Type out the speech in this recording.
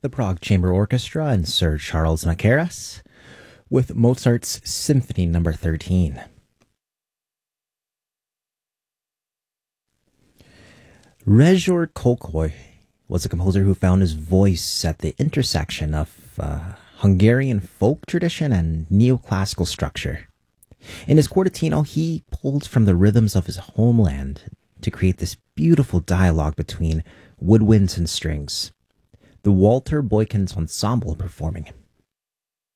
the Prague Chamber Orchestra and Sir Charles Maceras with Mozart's Symphony No. 13. Rezsor Kolkoy was a composer who found his voice at the intersection of Hungarian folk tradition and neoclassical structure. In his quartetino, he pulled from the rhythms of his homeland to create this beautiful dialogue between woodwinds and strings. The Walter Boykins Ensemble performing